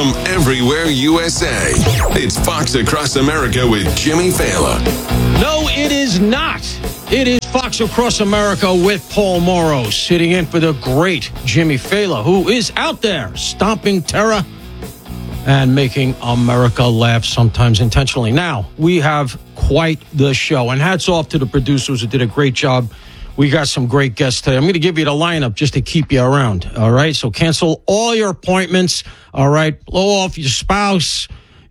from everywhere USA. It's Fox Across America with Jimmy Fallon. No, it is not. It is Fox Across America with Paul Morrow, sitting in for the great Jimmy Fallon, who is out there stomping terror and making America laugh, sometimes intentionally. Now, we have quite the show, and hats off to the producers who did a great job. We got some great guests today. I'm going to give you the lineup just to keep you around, all right? So cancel all your appointments, all right? Blow off your spouse,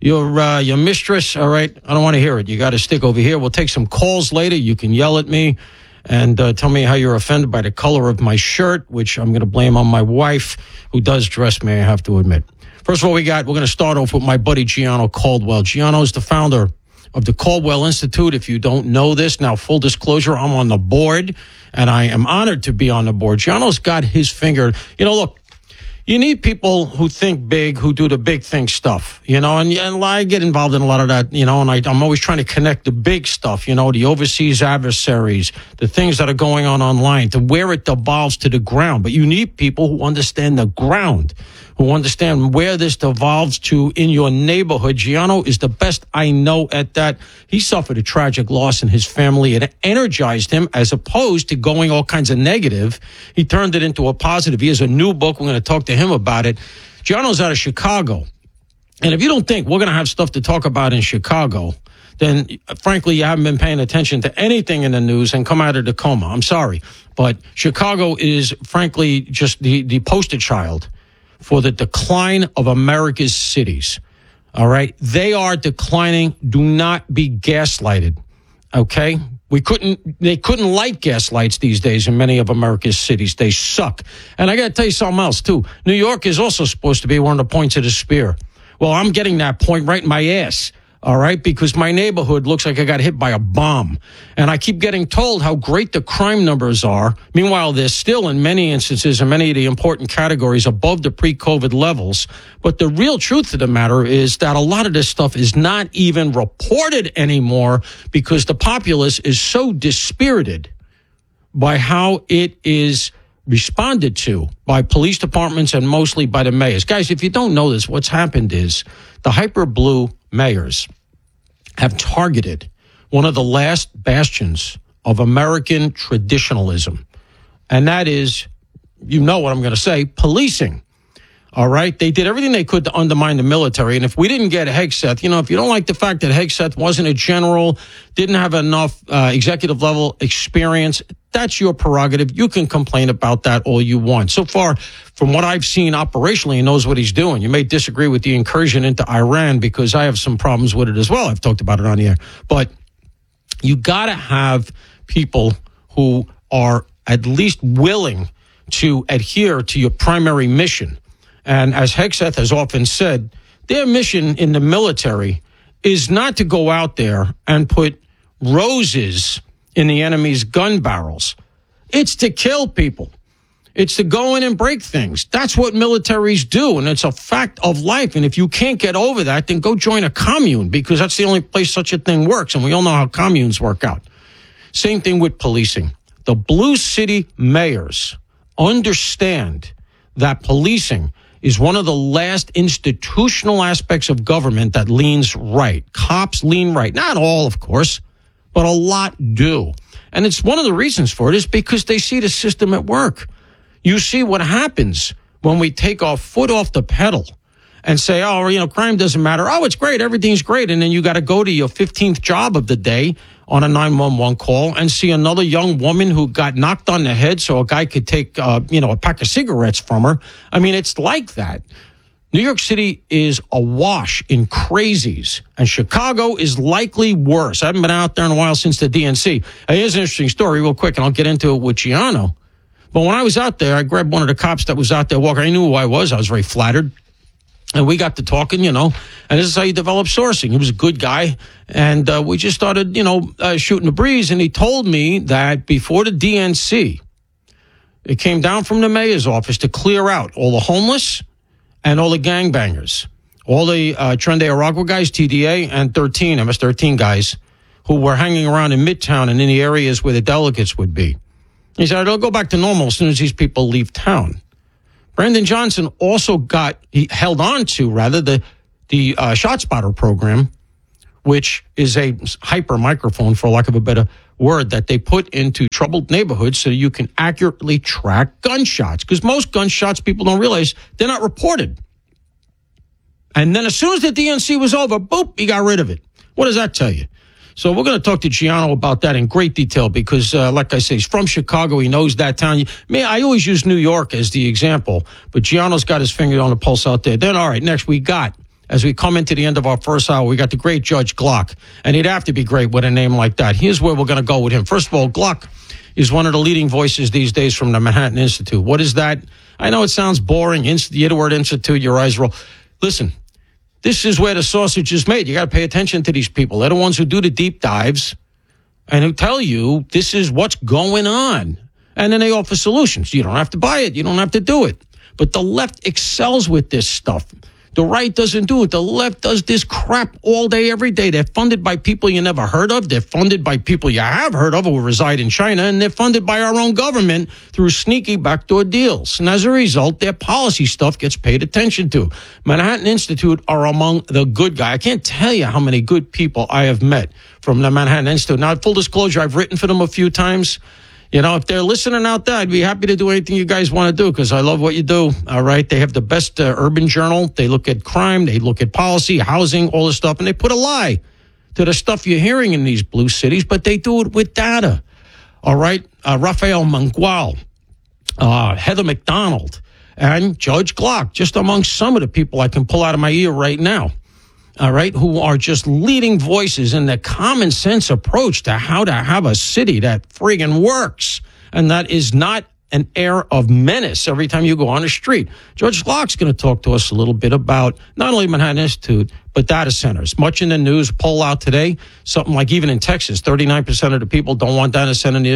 your mistress, all right? I don't want to hear it. You got to stick over here. We'll take some calls later. You can yell at me and tell me how you're offended by the color of my shirt, which I'm going to blame on my wife, who does dress me, I have to admit. First of all, we're going to start off with my buddy Gianno Caldwell. Gianno is the founder of the Caldwell Institute. If you don't know this, now full disclosure, I'm on the board, and I am honored to be on the board. Gianno's got his finger. You know, look, you need people who think big, who do the big thing stuff, you know, and I get involved in a lot of that, you know, and I'm always trying to connect the big stuff, you know, the overseas adversaries, the things that are going on online, to where it devolves to the ground. But you need people who understand the ground, who understand where this devolves to in your neighborhood. Gianno is the best I know at that. He suffered a tragic loss in his family. It energized him as opposed to going all kinds of negative. He turned it into a positive. He has a new book. We're going to talk to him about it. Gianno's out of Chicago. And if you don't think we're going to have stuff to talk about in Chicago, then frankly, you haven't been paying attention to anything in the news and come out of the coma. I'm sorry. But Chicago is frankly just the poster child for the decline of America's cities. All right? They are declining. Do not be gaslighted. Okay? They couldn't light gas lights these days in many of America's cities. They suck. And I got to tell you something else, too. New York is also supposed to be one of the points of the spear. Well, I'm getting that point right in my ass. All right, because my neighborhood looks like I got hit by a bomb. And I keep getting told how great the crime numbers are. Meanwhile, they're still, in many instances, in many of the important categories, above the pre-COVID levels. But the real truth of the matter is that a lot of this stuff is not even reported anymore because the populace is so dispirited by how it is responded to by police departments and mostly by the mayors. Guys, if you don't know this, what's happened is the hyper blue mayors have targeted one of the last bastions of American traditionalism. And that is, you know what I'm going to say, policing. All right. They did everything they could to undermine the military. And if we didn't get Hegseth, you know, if you don't like the fact that Hegseth wasn't a general, didn't have enough executive level experience, that's your prerogative. You can complain about that all you want. So far, from what I've seen operationally, he knows what he's doing. You may disagree with the incursion into Iran because I have some problems with it as well. I've talked about it on the air. But you got to have people who are at least willing to adhere to your primary mission. And as Hegseth has often said, their mission in the military is not to go out there and put roses in the enemy's gun barrels. It's to kill people. It's to go in and break things. That's what militaries do, and it's a fact of life. And if you can't get over that, then go join a commune, because that's the only place such a thing works, and we all know how communes work out. Same thing with policing. The blue city mayors understand that policing is one of the last institutional aspects of government that leans right. Cops lean right. Not all, of course, but a lot do. And it's one of the reasons for it is because they see the system at work. You see what happens when we take our foot off the pedal and say, oh, you know, crime doesn't matter. Oh, it's great. Everything's great. And then you got to go to your 15th job of the day on a 911 call and see another young woman who got knocked on the head so a guy could take, a pack of cigarettes from her. I mean, it's like that. New York City is awash in crazies, and Chicago is likely worse. I haven't been out there in a while since the DNC. Here's an interesting story real quick, and I'll get into it with Gianno. But when I was out there, I grabbed one of the cops that was out there walking. I knew who I was. I was very flattered. And we got to talking, and this is how you develop sourcing. He was a good guy, and we just started, shooting the breeze, and he told me that before the DNC, it came down from the mayor's office to clear out all the homeless and all the gangbangers, all the Tren de Aragua guys, TDA, and MS-13 guys who were hanging around in Midtown and in the areas where the delegates would be. He said, it'll go back to normal as soon as these people leave town. Brandon Johnson also he held on to, the ShotSpotter program, which is a hyper microphone, for lack of a better word, that they put into troubled neighborhoods so you can accurately track gunshots. Because most gunshots, people don't realize, they're not reported. And then as soon as the DNC was over, boop, he got rid of it. What does that tell you? So we're going to talk to Giano about that in great detail because, like I say, he's from Chicago. He knows that town. I always use New York as the example, but Giano's got his finger on the pulse out there. Then, all right, next we got, as we come into the end of our first hour, we got the great Judge Glock. And he'd have to be great with a name like that. Here's where we're going to go with him. First of all, Glock is one of the leading voices these days from the Manhattan Institute. What is that? I know it sounds boring. You hear the word institute, your eyes roll. Listen. This is where the sausage is made. You got to pay attention to these people. They're the ones who do the deep dives and who tell you this is what's going on. And then they offer solutions. You don't have to buy it. You don't have to do it. But the left excels with this stuff. The right doesn't do it. The left does this crap all day, every day. They're funded by people you never heard of. They're funded by people you have heard of who reside in China. And they're funded by our own government through sneaky backdoor deals. And as a result, their policy stuff gets paid attention to. Manhattan Institute are among the good guys. I can't tell you how many good people I have met from the Manhattan Institute. Now, full disclosure, I've written for them a few times. You know, if they're listening out there, I'd be happy to do anything you guys want to do because I love what you do. All right. They have the best urban journal. They look at crime. They look at policy, housing, all this stuff. And they put a lie to the stuff you're hearing in these blue cities, but they do it with data. All right. Rafael Mangual, Heather McDonald, and Judge Glock, just among some of the people I can pull out of my ear right now. All right, who are just leading voices in the common sense approach to how to have a city that friggin' works and that is not an air of menace every time you go on the street. Judge Glock's going to talk to us a little bit about not only Manhattan Institute, but data centers. Much in the news, poll out today, something like even in Texas, 39% of the people don't want data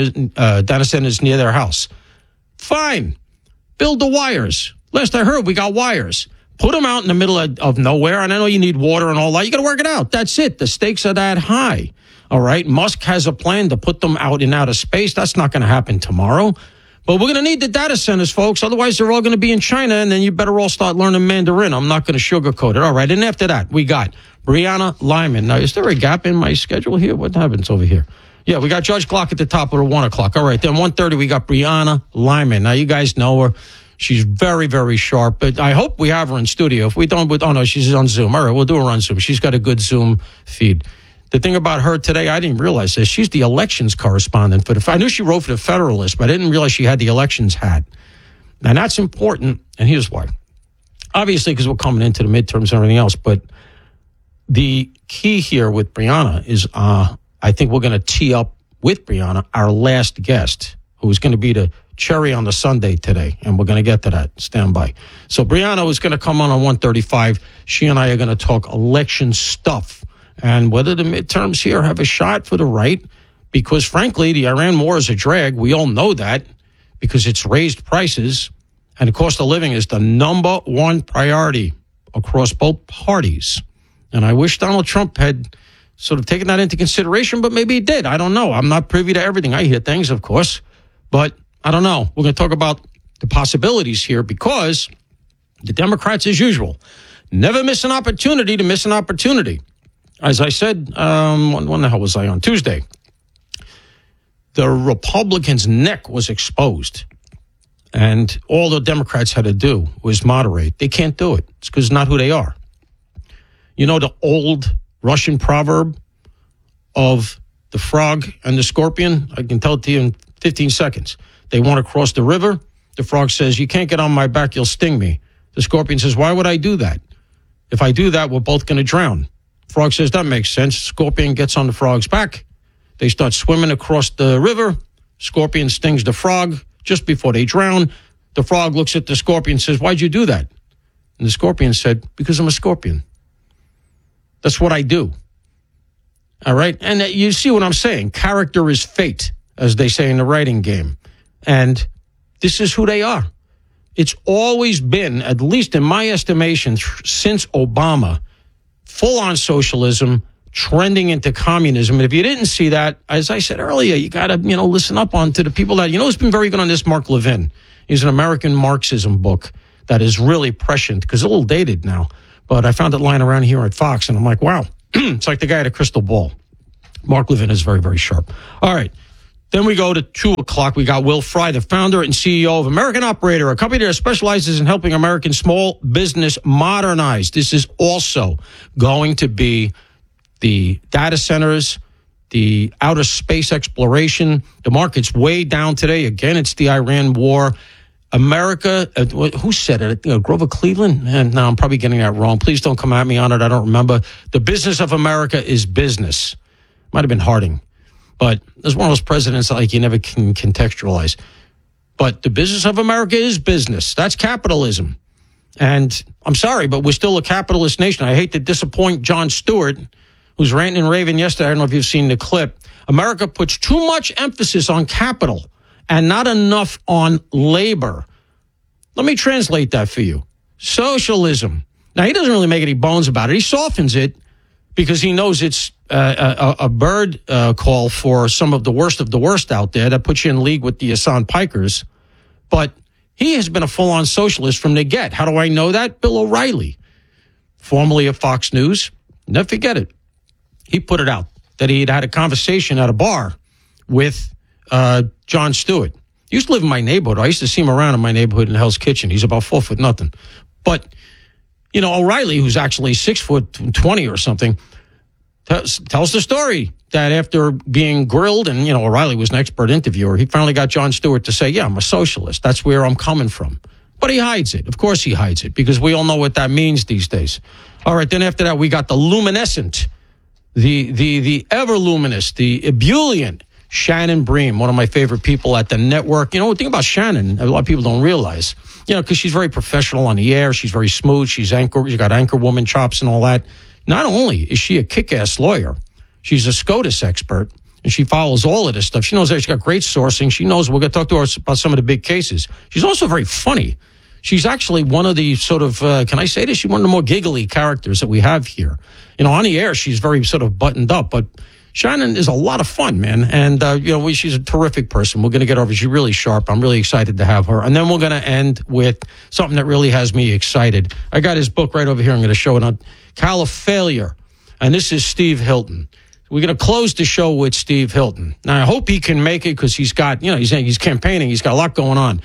centers near their house. Fine. Build the wires. Last I heard, we got wires. Put them out in the middle of nowhere, and I know you need water and all that. You got to work it out. That's it. The stakes are that high. All right? Musk has a plan to put them out in outer space. That's not going to happen tomorrow. But we're going to need the data centers, folks. Otherwise, they're all going to be in China, and then you better all start learning Mandarin. I'm not going to sugarcoat it. All right, and after that, we got Brianna Lyman. Now, is there a gap in my schedule here? What happens over here? Yeah, we got Judge Glock at the top of the 1 o'clock. All right, then 1:30, we got Brianna Lyman. Now, you guys know her. She's very, very sharp, but I hope we have her in studio. If we don't, oh no, she's on Zoom. All right, we'll do her on Zoom. She's got a good Zoom feed. The thing about her today, I didn't realize this. She's the elections correspondent for I knew she wrote for the Federalist, but I didn't realize she had the elections hat. And that's important, and here's why. Obviously, because we're coming into the midterms and everything else, but the key here with Brianna is I think we're going to tee up with Brianna our last guest, who is going to be the cherry on the sundae today, and we're going to get to that. Stand by. So Brianna is going to come on 1:35. She and I are going to talk election stuff and whether the midterms here have a shot for the right, because frankly, the Iran war is a drag. We all know that because it's raised prices, and the cost of living is the number one priority across both parties. And I wish Donald Trump had sort of taken that into consideration, but maybe he did. I don't know. I'm not privy to everything. I hear things, of course, but I don't know. We're going to talk about the possibilities here because the Democrats, as usual, never miss an opportunity to miss an opportunity. As I said, when the hell was I on? Tuesday. The Republicans' neck was exposed, and all the Democrats had to do was moderate. They can't do it. It's because it's not who they are. You know the old Russian proverb of the frog and the scorpion? I can tell it to you in 15 seconds. They want to cross the river. The frog says, you can't get on my back, you'll sting me. The scorpion says, why would I do that? If I do that, we're both going to drown. Frog says, that makes sense. Scorpion gets on the frog's back. They start swimming across the river. Scorpion stings the frog just before they drown. The frog looks at the scorpion and says, why'd you do that? And the scorpion said, because I'm a scorpion. That's what I do. All right? And you see what I'm saying. Character is fate, as they say in the writing game. And this is who they are. It's always been, at least in my estimation, since Obama, full-on socialism, trending into communism. And if you didn't see that, as I said earlier, you got to, listen up on to the people that, who's been very good on this, Mark Levin. He's an American Marxism book. that is really prescient, because it's a little dated now. But I found it lying around here at Fox, and I'm like, wow, it's like the guy at a crystal ball. Mark Levin is very, very sharp. All right. Then we go to 2 o'clock. We got Will Fry, the founder and CEO of American Operator, a company that specializes in helping American small business modernize. This is also going to be the data centers, the outer space exploration. The market's way down today. Again, it's the Iran war. America, who said it? Grover Cleveland? And now I'm probably getting that wrong. Please don't come at me on it. I don't remember. The business of America is business. Might have been Harding. But there's one of those presidents that you never can contextualize. But the business of America is business. That's capitalism. And I'm sorry, but we're still a capitalist nation. I hate to disappoint Jon Stewart, who's ranting and raving yesterday. I don't know if you've seen the clip. America puts too much emphasis on capital and not enough on labor. Let me translate that for you. Socialism. Now, he doesn't really make any bones about it. He softens it because he knows it's a bird call for some of the worst out there that puts you in league with the Hassan Pikers. But he has been a full-on socialist from the get. How do I know that? Bill O'Reilly, formerly of Fox News. Never forget it. He put it out that he had a conversation at a bar with Jon Stewart. He used to live in my neighborhood. I used to see him around in my neighborhood in Hell's Kitchen. He's about 4'0". But, O'Reilly, who's actually 6'20" or something, tells the story that after being grilled, and, O'Reilly was an expert interviewer, he finally got Jon Stewart to say, yeah, I'm a socialist. That's where I'm coming from. But he hides it. Of course he hides it, because we all know what that means these days. All right, then after that, we got the luminescent, the ever-luminous, the ebullient Shannon Bream, one of my favorite people at the network. The thing about Shannon, a lot of people don't realize, because she's very professional on the air. She's very smooth. She's got anchor woman chops and all that. Not only is she a kick-ass lawyer, she's a SCOTUS expert, and she follows all of this stuff. She knows that she's got great sourcing. She knows we're going to talk to her about some of the big cases. She's also very funny. She's actually one of the sort of, can I say this? She's one of the more giggly characters that we have here. On the air, she's very sort of buttoned up, but Shannon is a lot of fun, man. And, she's a terrific person. We're going to get over. She's really sharp. I'm really excited to have her. And then we're going to end with something that really has me excited. I got his book right over here. I'm going to show it on Califailure. And this is Steve Hilton. We're going to close the show with Steve Hilton. Now, I hope he can make it, because he's got, he's campaigning. He's got a lot going on.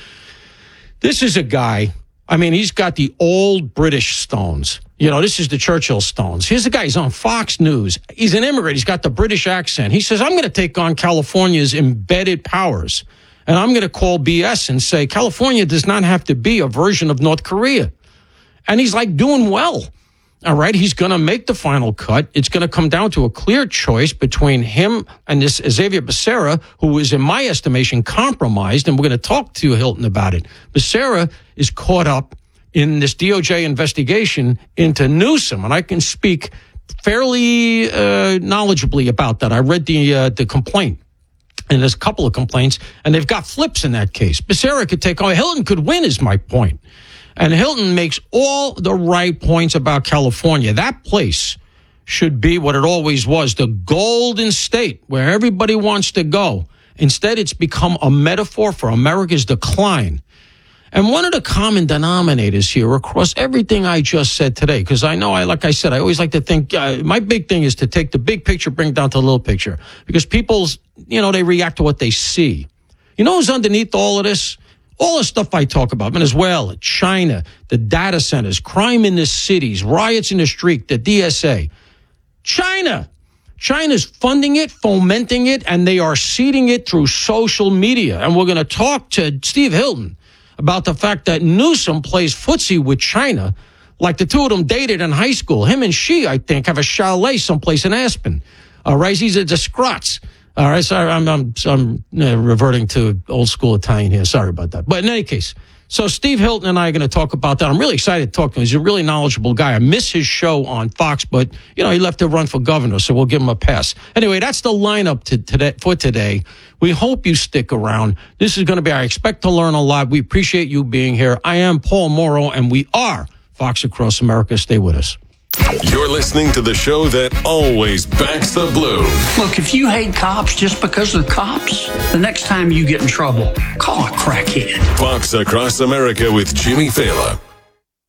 This is a guy, he's got the old British Stones. This is the Churchill Stones. Here's the guy. He's on Fox News. He's an immigrant. He's got the British accent. He says, I'm going to take on California's embedded powers, and I'm going to call BS and say California does not have to be a version of North Korea. And he's doing well. All right, he's going to make the final cut. It's going to come down to a clear choice between him and this Xavier Becerra, who is, in my estimation, compromised, and we're going to talk to Hilton about it. Becerra is caught up in this DOJ investigation into Newsom, and I can speak fairly knowledgeably about that. I read the complaint, and there's a couple of complaints, and they've got flips in that case. Becerra could take on. Hilton could win, is my point. And Hilton makes all the right points about California. That place should be what it always was, the Golden State, where everybody wants to go. Instead, it's become a metaphor for America's decline. And one of the common denominators here across everything I just said today, because I know, like I said, I always like to think, my big thing is to take the big picture, bring it down to the little picture. Because people, they react to what they see. Who's underneath all of this? All the stuff I talk about, Venezuela, China, the data centers, crime in the cities, riots in the street, the DSA. China's funding it, fomenting it, and they are seeding it through social media. And we're going to talk to Steve Hilton about the fact that Newsom plays footsie with China, like the two of them dated in high school. Him and she, I think, have a chalet someplace in Aspen. All right, he's a Scrots. All right, sorry, I'm reverting to old school Italian here. Sorry about that. But in any case, so Steve Hilton and I are going to talk about that. I'm really excited to talk to him. He's a really knowledgeable guy. I miss his show on Fox, but, he left to run for governor, so we'll give him a pass. Anyway, that's the lineup for today. We hope you stick around. This is going to be, I expect to learn a lot. We appreciate you being here. I am Paul Morrow, and we are Fox Across America. Stay with us. You're listening to the show that always backs the blue. Look, if you hate cops just because they're cops, the next time you get in trouble, call a crackhead. Fox Across America with Jimmy Failla.